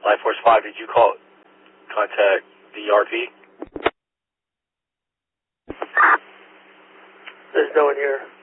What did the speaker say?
Life Force 5, did you contact the RP? There's no one here.